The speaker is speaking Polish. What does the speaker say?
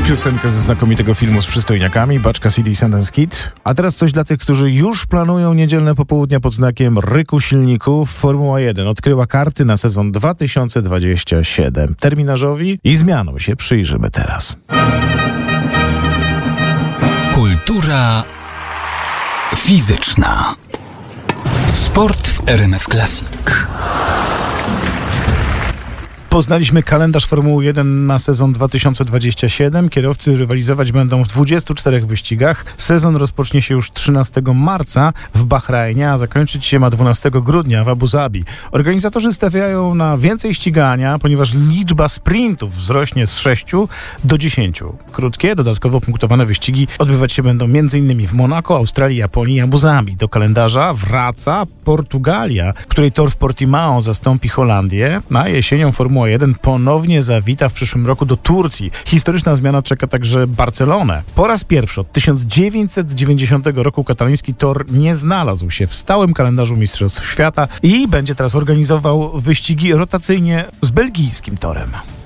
Piosenka ze znakomitego filmu z przystojniakami, Baczka City Sundance Kid. A teraz coś dla tych, którzy już planują niedzielne popołudnia pod znakiem ryku silników. Formuła 1 odkryła karty na sezon 2027. Terminarzowi i zmianom się przyjrzymy teraz. Kultura fizyczna. Sport w RMF Classic. Poznaliśmy kalendarz Formuły 1 na sezon 2027. Kierowcy rywalizować będą w 24 wyścigach. Sezon rozpocznie się już 13 marca w Bahrajnie, a zakończyć się ma 12 grudnia w Abu Zabi. Organizatorzy stawiają na więcej ścigania, ponieważ liczba sprintów wzrośnie z 6 do 10. Krótkie, dodatkowo punktowane wyścigi odbywać się będą m.in. w Monako, Australii, Japonii i Abu Zabi. Do kalendarza wraca Portugalia, w której tor w Portimao zastąpi Holandię. Na jesienią Formuła 1 ponownie zawita w przyszłym roku do Turcji. Historyczna zmiana czeka także Barcelonę. Po raz pierwszy od 1990 roku kataloński tor nie znalazł się w stałym kalendarzu Mistrzostw Świata i będzie teraz organizował wyścigi rotacyjnie z belgijskim torem.